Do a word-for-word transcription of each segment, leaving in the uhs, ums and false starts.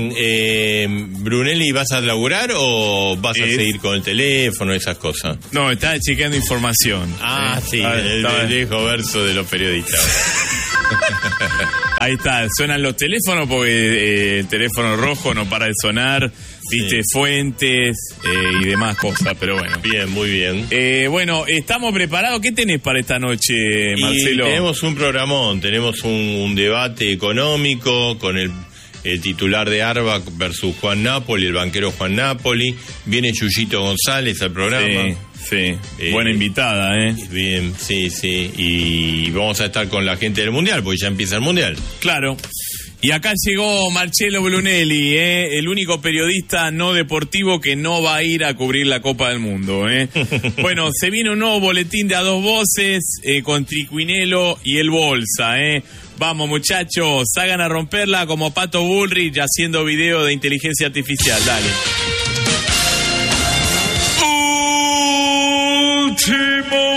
Eh, Brunelli, ¿vas a laburar o vas a Eh, seguir con el teléfono, esas cosas? No, estaba chequeando información. Ah, Eh, sí, estaba- el, estaba- el viejo verso de los periodistas. Ahí está, suenan los teléfonos porque eh, el teléfono rojo no para de sonar, viste, Sí. fuentes eh, y demás cosas, pero bueno. Bien, muy bien. Eh, bueno, estamos preparados. ¿Qué tenés para esta noche, Marcelo? Y tenemos un programón, tenemos un, un debate económico con el, el titular de ARBA versus Juan Napoli, el banquero Juan Napoli. Viene Yuyito González al programa. Sí, sí. Eh, Buena invitada, ¿eh? Bien, sí, sí. Y vamos a estar con la gente del Mundial, porque ya empieza el Mundial. Claro. Y acá llegó Marcelo Brunelli, ¿eh? El único periodista no deportivo que no va a ir a cubrir la Copa del Mundo, ¿eh? Bueno, se viene un nuevo boletín de A Dos Voces eh, con Tricuinelo y el Bolsa, ¿eh? Vamos, muchachos, hagan a romperla como Pato Bullrich haciendo video de inteligencia artificial. Dale. Último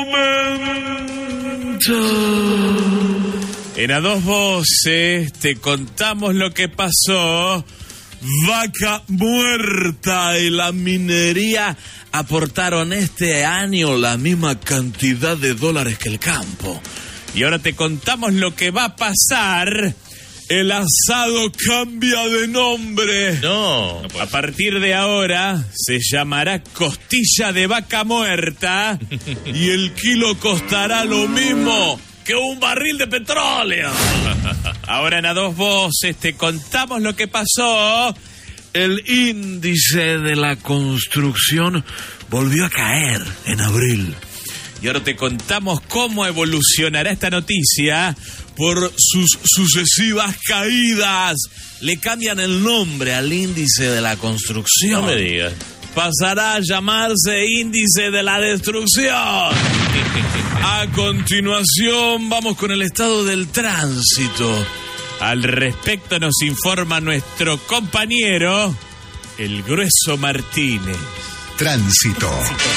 momento. En A Dos Voces te contamos lo que pasó. Vaca Muerta y la minería aportaron este año la misma cantidad de dólares que el campo. Y ahora te contamos lo que va a pasar. El asado cambia de nombre. No. A partir de ahora se llamará costilla de vaca muerta y el kilo costará lo mismo que un barril de petróleo. Ahora en A Dos Voces te contamos lo que pasó. El índice de la construcción volvió a caer en abril. Y ahora te contamos cómo evolucionará esta noticia por sus sucesivas caídas. Le cambian el nombre al índice de la construcción. No me digas. Pasará a llamarse índice de la destrucción. A continuación vamos con el estado del tránsito. Al respecto nos informa nuestro compañero, el Grueso Martínez. Tránsito.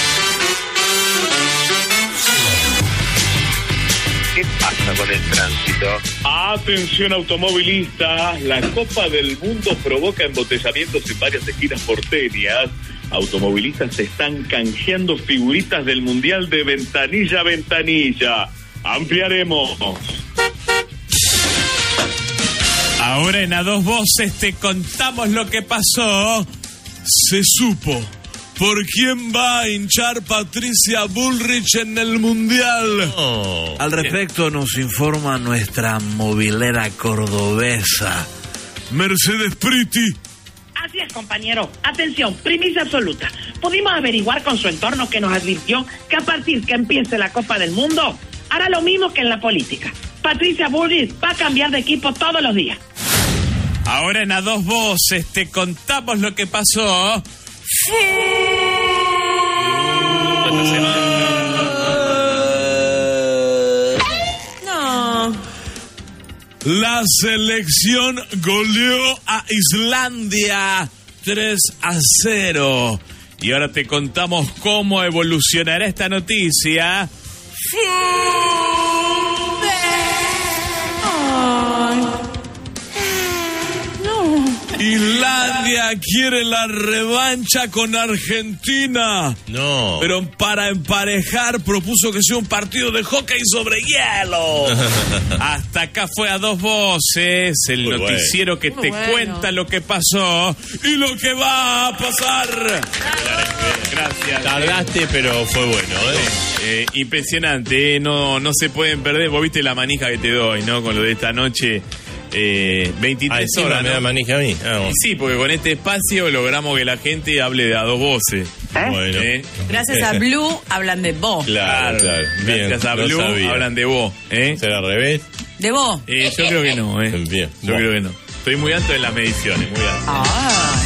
¿Qué pasa con el tránsito? Atención automovilistas, la Copa del Mundo provoca embotellamientos en varias esquinas porteñas. Automovilistas se están canjeando figuritas del Mundial de ventanilla a ventanilla. Ampliaremos. Ahora en A Dos Voces te contamos lo que pasó. Se supo por quién va a hinchar Patricia Bullrich en el Mundial. No. Al respecto nos informa nuestra movilera cordobesa, Mercedes Priti. Así es, compañero. Atención, primicia absoluta. Pudimos averiguar con su entorno que nos advirtió que a partir que empiece la Copa del Mundo, hará lo mismo que en la política. Patricia Bullrich va a cambiar de equipo todos los días. Ahora en A Dos Voces te contamos lo que pasó. No. La selección goleó a Islandia tres a cero. Y ahora te contamos cómo evolucionará esta noticia. Ay. No. Islandia quiere la revancha con Argentina. No. Pero para emparejar propuso que sea un partido de hockey sobre hielo. Hasta acá fue A Dos Voces, el Muy noticiero que Muy te bueno. cuenta lo que pasó y lo que va a pasar. Gracias. Tardaste, pero fue bueno, ¿eh? Eh, impresionante, eh, no, no se pueden perder. Vos viste la manija que te doy, ¿no? Con lo de esta noche. Eh, veintitrés Ah, encima horas, me ¿no? da manija a mí. Ah, bueno. Sí, porque con este espacio logramos que la gente hable de A Dos Voces. Bueno. ¿Eh? Gracias a Blue hablan de vos. Claro, claro. Bien, Gracias a no Blue sabía. hablan de vos. ¿eh? ¿Será al revés? De vos. Eh, yo creo que no, ¿eh? Bien. Yo Bueno. creo que no. Estoy muy alto en las mediciones, muy alto. Ay.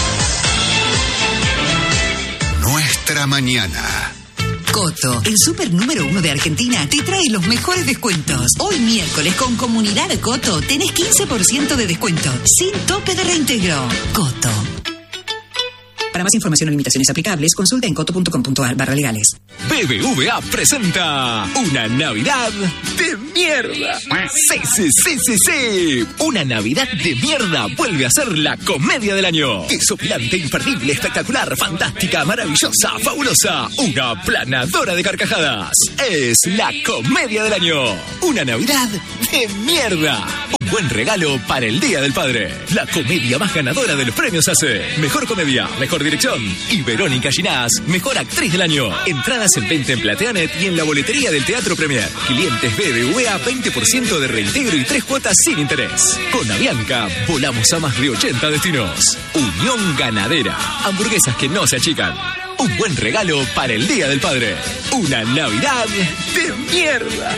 Nuestra mañana. Coto, el super número uno de Argentina, te trae los mejores descuentos. Hoy miércoles con Comunidad Coto tenés quince por ciento de descuento, sin tope de reintegro. Coto. Para más información o limitaciones aplicables, consulta en coto.com.ar barra legales. B B V A presenta una Navidad de mierda. Sí, sí, sí, sí, sí. Una Navidad de mierda vuelve a ser la comedia del año. Desopilante, imperdible, espectacular, fantástica, maravillosa, fabulosa. Una planadora de carcajadas. Es la comedia del año. Una Navidad de mierda. Un buen regalo para el Día del Padre. La comedia más ganadora de los premios A C E. Mejor comedia, mejor dirección. Y Verónica Ginás, mejor actriz del año. Entradas en venta en Plateanet y en la boletería del Teatro Premier. Clientes B B V A, veinte por ciento de reintegro y tres cuotas sin interés. Con Avianca, volamos a más de ochenta destinos. Unión Ganadera. Hamburguesas que no se achican. Un buen regalo para el Día del Padre. Una Navidad de mierda.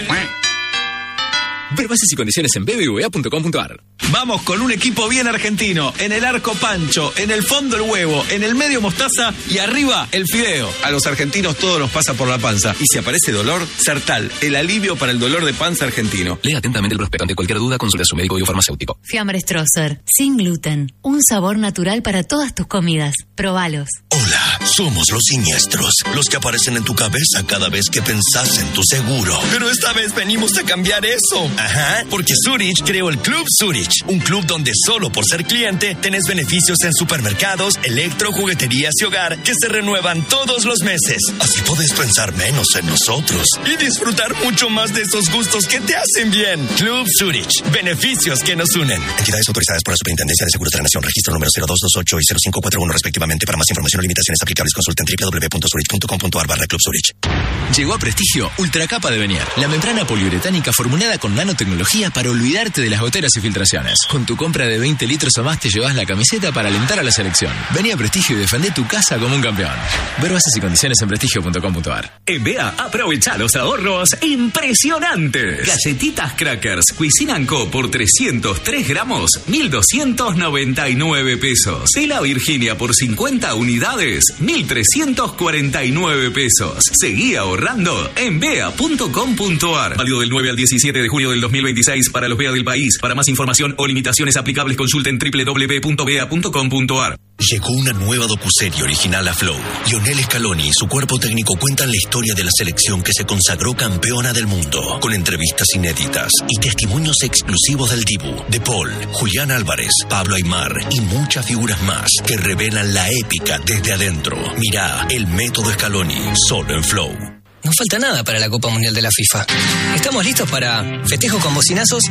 Ver bases y condiciones en b b v a punto com punto a r. Vamos con un equipo bien argentino. En el arco Pancho, en el fondo el huevo, en el medio mostaza y arriba el fideo. A los argentinos todo nos pasa por la panza. Y si aparece dolor, Sertal, el alivio para el dolor de panza argentino. Lea atentamente el prospecto. Ante cualquier duda, consulte a su médico y o farmacéutico. Fiambre Stroessner, sin gluten. Un sabor natural para todas tus comidas. Probalos. Hola, somos los siniestros. Los que aparecen en tu cabeza cada vez que pensás en tu seguro. Pero esta vez venimos a cambiar eso. Ajá, porque Zurich creó el Club Zurich. Un club donde solo por ser cliente tenés beneficios en supermercados, electro, jugueterías y hogar que se renuevan todos los meses. Así podés pensar menos en nosotros y disfrutar mucho más de esos gustos que te hacen bien. Club Zurich. Beneficios que nos unen. Entidades autorizadas por la Superintendencia de Seguros de la Nación. Registro número cero dos dos ocho y cero cinco cuatro uno respectivamente. Para más información o limitaciones aplicables consulta en w w w punto zurich punto com punto a r barra Club Zurich. Llegó a Prestigio Ultracapa de Venier. La membrana poliuretánica formulada con nanotecnología para olvidarte de las goteras y filtraciones. Con tu compra de veinte litros o más te llevas la camiseta para alentar a la selección. Vení a Prestigio y defendé tu casa como un campeón. Ver bases y condiciones en prestigio punto com punto a r. En B E A aprovecha los ahorros impresionantes. Galletitas Crackers Cuisine Co por trescientos tres gramos, mil doscientos noventa y nueve pesos. Tela Virginia por cincuenta unidades, mil trescientos cuarenta y nueve pesos. Seguí ahorrando en B E A punto com punto a r. Válido del nueve al diecisiete de junio del dos mil veintiséis para los B E A del país. Para más información o limitaciones aplicables consulten w w w punto b e a punto com punto a r. Llegó una nueva docuserie original a Flow. Lionel Scaloni y su cuerpo técnico cuentan la historia de la selección que se consagró campeona del mundo, con entrevistas inéditas y testimonios exclusivos del Dibu, De Paul, Julián Álvarez, Pablo Aimar y muchas figuras más que revelan la épica desde adentro. Mirá El Método Scaloni, solo en Flow. No falta nada para la Copa Mundial de la FIFA. ¿Estamos listos para festejos con bocinazos?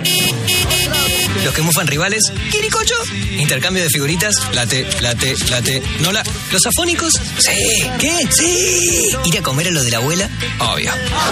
Los que mufan rivales, ¿quiricocho? Intercambio de figuritas, late, late, late. ¿No la? ¿Los afónicos? Sí. ¿Qué? Sí. ¿Ir a comer a lo de la abuela? Obvio.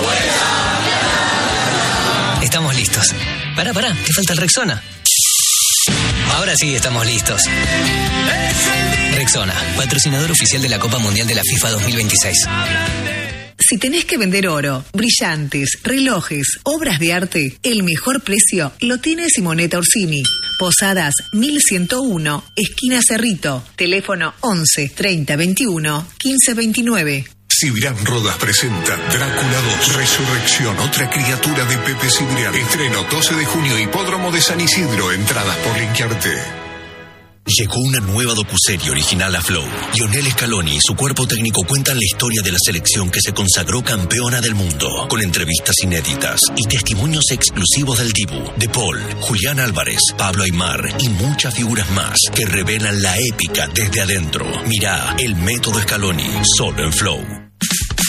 ¡Abuela! Estamos listos. Pará, pará, ¿qué falta el Rexona? Ahora sí estamos listos. Rexona, patrocinador oficial de la Copa Mundial de la FIFA dos mil veintiséis. Si tenés que vender oro, brillantes, relojes, obras de arte, el mejor precio lo tiene Simonetta Orsini. Posadas mil ciento uno, esquina Cerrito. Teléfono once, treinta, veintiuno, quince, veintinueve. Cibrián Rodas presenta Drácula dos, Resurrección, otra criatura de Pepe Cibrián. Estreno doce de junio, Hipódromo de San Isidro. Entradas por Linkearte. Llegó una nueva docuserie original a Flow. Lionel Scaloni y su cuerpo técnico cuentan la historia de la selección que se consagró campeona del mundo, con entrevistas inéditas y testimonios exclusivos del Dibu, De Paul, Julián Álvarez, Pablo Aimar y muchas figuras más que revelan la épica desde adentro. Mirá El Método Scaloni, solo en Flow.